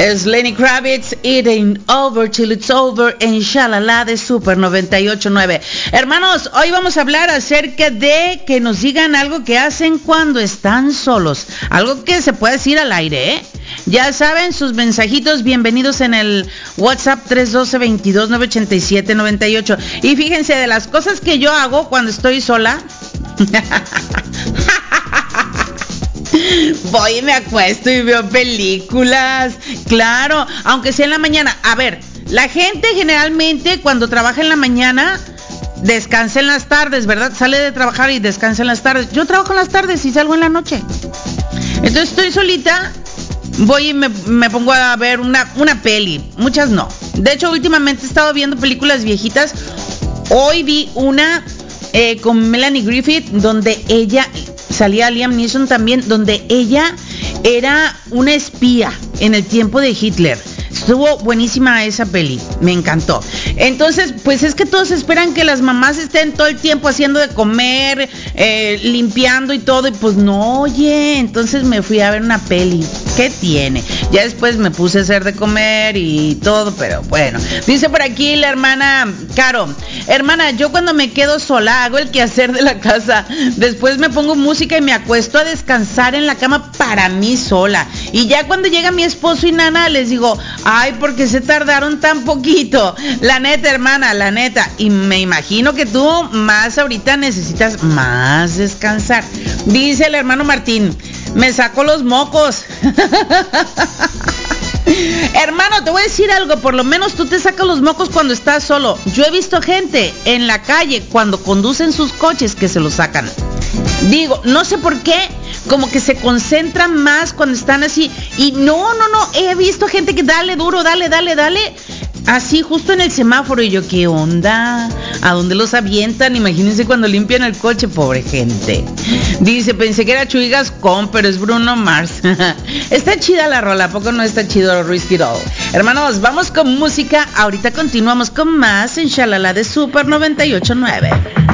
Es Lenny Kravitz, It Ain't Over Till It's Over, en Shalala de Super 98.9. Hermanos, hoy vamos a hablar acerca de que nos digan algo que hacen cuando están solos. Algo que se puede decir al aire, ¿eh? Ya saben, sus mensajitos, bienvenidos en el WhatsApp 312-22-987-98. Y fíjense, de las cosas que yo hago cuando estoy sola... Voy y me acuesto y veo películas. Claro, aunque sea en la mañana. A ver, la gente generalmente cuando trabaja en la mañana descansa en las tardes, ¿verdad? Sale de trabajar y descansa en las tardes. Yo trabajo en las tardes y salgo en la noche. Entonces estoy solita, voy y me pongo a ver una peli. Muchas no. De hecho, últimamente he estado viendo películas viejitas. Hoy vi una con Melanie Griffith, donde ella... Salía Liam Neeson también, donde ella era una espía en el tiempo de Hitler. Estuvo buenísima esa peli, me encantó. Entonces, pues es que todos esperan que las mamás estén todo el tiempo haciendo de comer, limpiando y todo, y pues no, oye, entonces me fui a ver una peli. ¿Qué tiene? Ya después me puse a hacer de comer y todo, pero bueno. Dice por aquí la hermana Caro: hermana, yo cuando me quedo sola hago el quehacer de la casa, después me pongo música y me acuesto a descansar en la cama para mí sola. Y ya cuando llega mi esposo y Nana les digo: ay, ¿por qué se tardaron tan poquito? La neta, hermana, la neta. Y me imagino que tú más ahorita necesitas más descansar. Dice el hermano Martín: me saco los mocos. Hermano, te voy a decir algo, por lo menos tú te sacas los mocos cuando estás solo. Yo he visto gente en la calle cuando conducen sus coches que se los sacan. Digo, no sé por qué, como que se concentran más cuando están así. Y no, he visto gente que dale duro, dale, así justo en el semáforo. Y yo, ¿qué onda? ¿A dónde los avientan? Imagínense cuando limpian el coche, pobre gente. Dice: pensé que era Chuy Gascón, pero es Bruno Mars. Está chida la rola, ¿a poco no está chido Risky Doll? Hermanos, vamos con música. Ahorita continuamos con más en Shalala de Super 98.9.